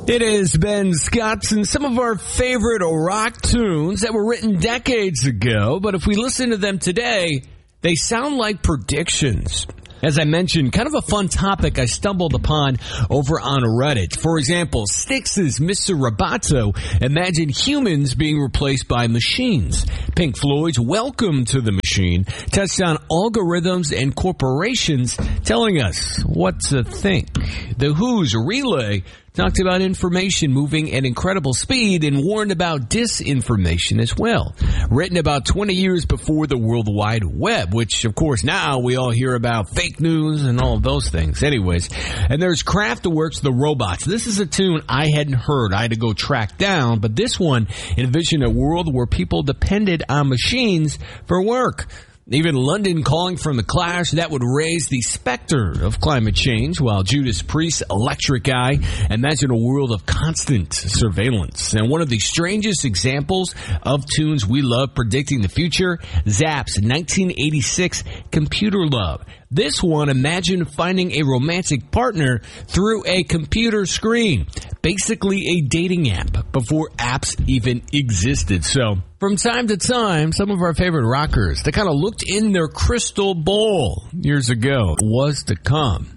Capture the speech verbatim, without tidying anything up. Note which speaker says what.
Speaker 1: It is Ben Scott and some of our favorite rock tunes that were written decades ago, but if we listen to them today, they sound like predictions. As I mentioned, kind of a fun topic I stumbled upon over on Reddit. For example, Styx's Mister Roboto imagined humans being replaced by machines. Pink Floyd's Welcome to the Machine touched on algorithms and corporations telling us what to think. The Who's Relay talked about information moving at incredible speed and warned about disinformation as well. Written about twenty years before the World Wide Web, which, of course, now we all hear about fake news and all of those things. Anyways, and there's Kraftwerk's The Robots. This is a tune I hadn't heard. I had to go track down, but this one envisioned a world where people depended on machines for work. Even London calling from the Clash, that would raise the specter of climate change, while Judas Priest's Electric Eye imagined a world of constant surveillance. And one of the strangest examples of tunes we love predicting the future, Zapp's nineteen eighty-six Computer Love. This one imagined finding a romantic partner through a computer screen. Basically a dating app before apps even existed. So, from time to time, some of our favorite rockers that kind of looked in their crystal ball years ago was to come.